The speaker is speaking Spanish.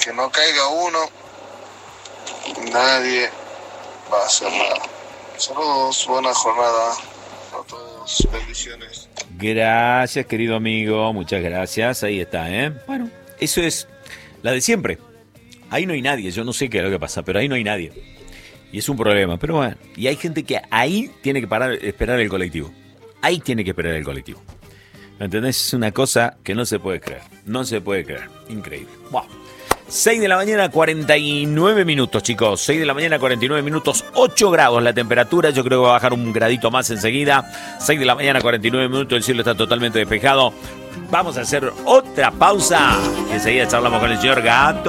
que no caiga uno, nadie va a hacer nada. Saludos, buena jornada a todos, bendiciones. Gracias, querido amigo, muchas gracias. Ahí está, ¿eh? Bueno, eso es la de siempre. Ahí no hay nadie, yo no sé qué es lo que pasa, pero ahí no hay nadie. Y es un problema, pero bueno. Y hay gente que ahí tiene que esperar el colectivo. Ahí tiene que esperar el colectivo. ¿Me entendés? Es una cosa que no se puede creer. No se puede creer. Increíble. Wow. 6 de la mañana, 49 minutos, chicos. 6 de la mañana, 49 minutos, 8 grados la temperatura. Yo creo que va a bajar un gradito más enseguida. 6 de la mañana, 49 minutos, el cielo está totalmente despejado. Vamos a hacer otra pausa. Y enseguida charlamos con el señor Gato.